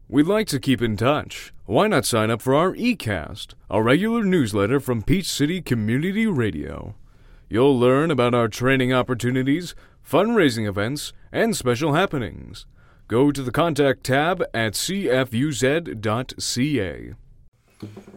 We'd like to keep in touch. Why not sign up for our eCast, a regular newsletter from Peach City Community Radio? You'll learn about our training opportunities, fundraising events, and special happenings. Go to the Contact tab at cfuz.ca.